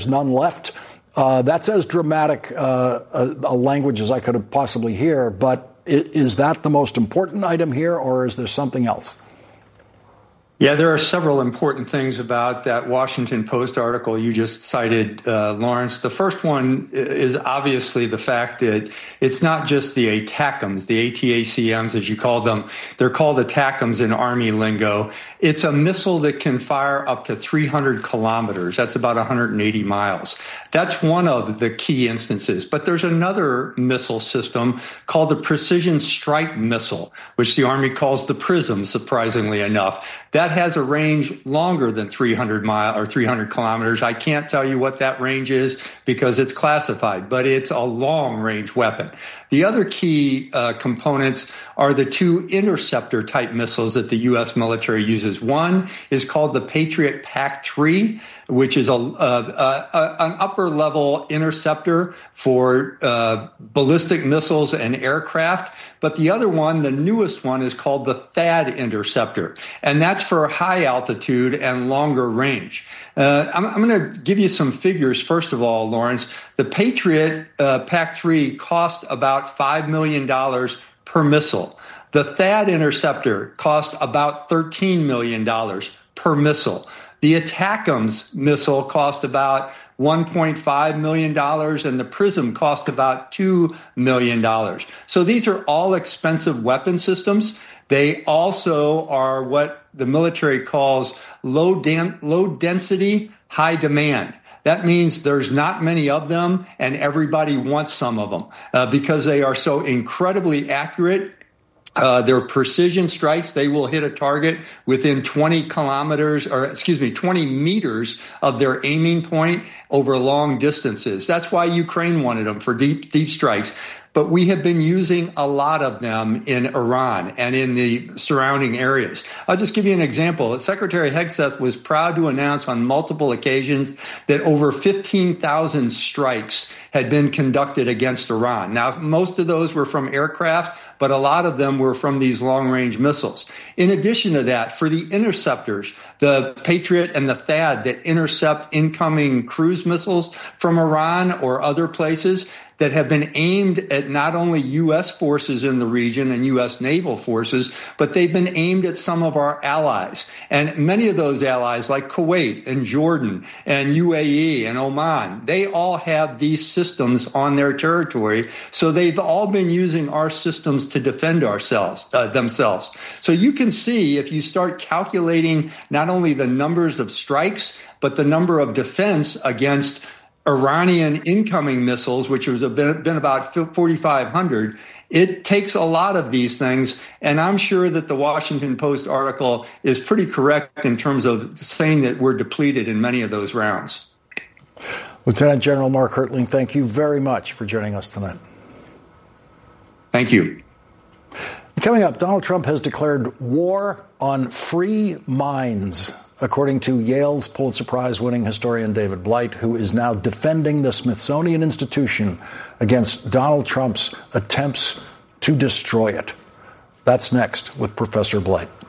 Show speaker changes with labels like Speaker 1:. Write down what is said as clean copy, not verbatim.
Speaker 1: none left. That's as dramatic a language as I could have possibly hear. But is that the most important item here, or is there something else?
Speaker 2: Yeah, there are several important things about that Washington Post article you just cited, Lawrence. The first one is obviously the fact that it's not just the ATACMS, the ATACMs as you call them. They're called ATACMS in Army lingo. It's a missile that can fire up to 300 kilometers. That's about 180 miles. That's one of the key instances. But there's another missile system called the Precision Strike Missile, which the Army calls the PrSM, surprisingly enough. That has a range longer than 300 kilometers. I can't tell you what that range is because it's classified, but it's a long-range weapon. The other key components are the two interceptor-type missiles that the U.S. military uses. One is called the Patriot PAC-3, which is an upper-level interceptor for ballistic missiles and aircraft. But the other one, the newest one, is called the THAAD interceptor, and that's for high altitude and longer range. I'm going to give you some figures. First of all, Lawrence, the Patriot PAC-3 cost about $5 million per missile. The THAAD interceptor cost about $13 million per missile. The ATACMS missile cost about $1.5 million, and the PrSM cost about $2 million. So these are all expensive weapon systems. They also are what the military calls low density, high demand. That means there's not many of them, and everybody wants some of them because they are so incredibly accurate. They're precision strikes. They will hit a target within 20 meters of their aiming point over long distances. That's why Ukraine wanted them for deep strikes. But we have been using a lot of them in Iran and in the surrounding areas. I'll just give you an example. Secretary Hegseth was proud to announce on multiple occasions that over 15,000 strikes had been conducted against Iran. Now, most of those were from aircraft, but a lot of them were from these long-range missiles. In addition to that, for the interceptors, the Patriot and the THAAD that intercept incoming cruise missiles from Iran or other places, that have been aimed at not only U.S. forces in the region and U.S. naval forces, but they've been aimed at some of our allies. And many of those allies, like Kuwait and Jordan and UAE and Oman, they all have these systems on their territory. So they've all been using our systems to defend themselves. So you can see, if you start calculating not only the numbers of strikes, but the number of defense against Iranian incoming missiles, which has been about 4,500, it takes a lot of these things. And I'm sure that the Washington Post article is pretty correct in terms of saying that we're depleted in many of those rounds.
Speaker 1: Lieutenant General Mark Hertling, thank you very much for joining us tonight.
Speaker 2: Thank you.
Speaker 1: Coming up, Donald Trump has declared war on free minds, according to Yale's Pulitzer Prize-winning historian David Blight, who is now defending the Smithsonian Institution against Donald Trump's attempts to destroy it. That's next with Professor Blight.